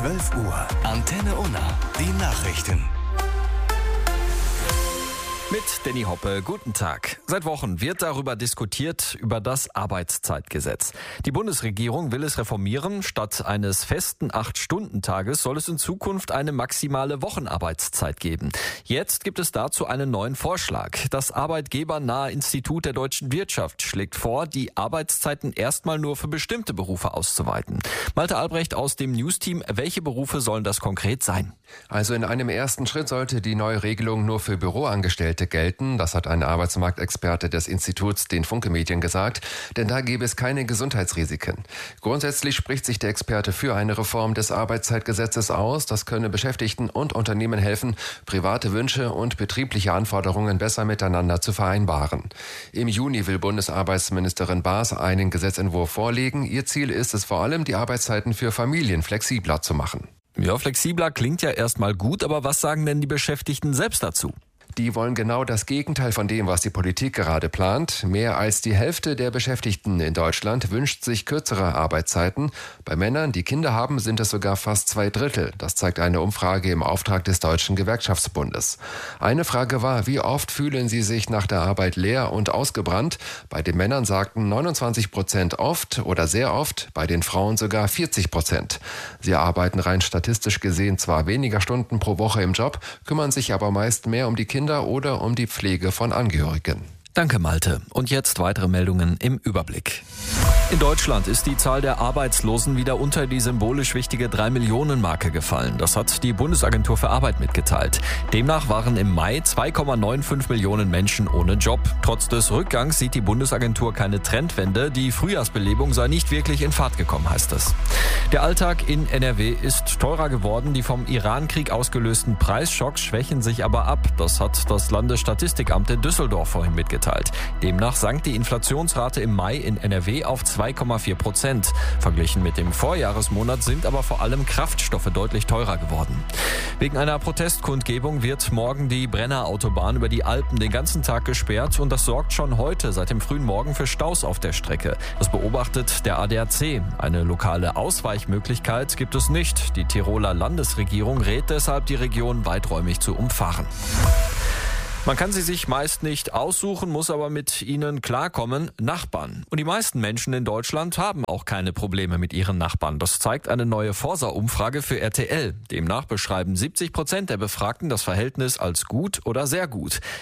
12 Uhr. Antenne Unna. Die Nachrichten. Mit Danny Hoppe, guten Tag. Seit Wochen wird darüber diskutiert, über das Arbeitszeitgesetz. Die Bundesregierung will es reformieren. Statt eines festen 8-Stunden-Tages soll es in Zukunft eine maximale Wochenarbeitszeit geben. Jetzt gibt es dazu einen neuen Vorschlag. Das arbeitgebernahe Institut der deutschen Wirtschaft schlägt vor, die Arbeitszeiten erstmal nur für bestimmte Berufe auszuweiten. Malte Albrecht aus dem News-Team, welche Berufe sollen das konkret sein? Also in einem ersten Schritt sollte die neue Regelung nur für Büroangestellte gelten. Das hat ein Arbeitsmarktexperte des Instituts den Funke Medien gesagt, denn da gäbe es keine Gesundheitsrisiken. Grundsätzlich spricht sich der Experte für eine Reform des Arbeitszeitgesetzes aus. Das könne Beschäftigten und Unternehmen helfen, private Wünsche und betriebliche Anforderungen besser miteinander zu vereinbaren. Im Juni will Bundesarbeitsministerin Baas einen Gesetzentwurf vorlegen. Ihr Ziel ist es vor allem, die Arbeitszeiten für Familien flexibler zu machen. Ja, flexibler klingt ja erstmal gut, aber was sagen denn die Beschäftigten selbst dazu? Die wollen genau das Gegenteil von dem, was die Politik gerade plant. Mehr als die Hälfte der Beschäftigten in Deutschland wünscht sich kürzere Arbeitszeiten. Bei Männern, die Kinder haben, sind es sogar fast 2/3. Das zeigt eine Umfrage im Auftrag des Deutschen Gewerkschaftsbundes. Eine Frage war, wie oft fühlen sie sich nach der Arbeit leer und ausgebrannt? Bei den Männern sagten 29% oft oder sehr oft, bei den Frauen sogar 40%. Sie arbeiten rein statistisch gesehen zwar weniger Stunden pro Woche im Job, kümmern sich aber meist mehr um die Kinder oder um die Pflege von Angehörigen. Danke, Malte. Und jetzt weitere Meldungen im Überblick. In Deutschland ist die Zahl der Arbeitslosen wieder unter die symbolisch wichtige 3-Millionen-Marke gefallen. Das hat die Bundesagentur für Arbeit mitgeteilt. Demnach waren im Mai 2,95 Millionen Menschen ohne Job. Trotz des Rückgangs sieht die Bundesagentur keine Trendwende. Die Frühjahrsbelebung sei nicht wirklich in Fahrt gekommen, heißt es. Der Alltag in NRW ist teurer geworden. Die vom Irankrieg ausgelösten Preisschocks schwächen sich aber ab. Das hat das Landesstatistikamt in Düsseldorf vorhin mitgeteilt. Demnach sank die Inflationsrate im Mai in NRW auf 2,4%. Verglichen mit dem Vorjahresmonat sind aber vor allem Kraftstoffe deutlich teurer geworden. Wegen einer Protestkundgebung wird morgen die Brennerautobahn über die Alpen den ganzen Tag gesperrt und das sorgt schon heute seit dem frühen Morgen für Staus auf der Strecke. Das beobachtet der ADAC. Eine lokale Ausweichmöglichkeit gibt es nicht. Die Tiroler Landesregierung rät deshalb, die Region weiträumig zu umfahren. Man kann sie sich meist nicht aussuchen, muss aber mit ihnen klarkommen. Nachbarn. Und die meisten Menschen in Deutschland haben auch keine Probleme mit ihren Nachbarn. Das zeigt eine neue Forsa-Umfrage für RTL. Demnach beschreiben 70% der Befragten das Verhältnis als gut oder sehr gut.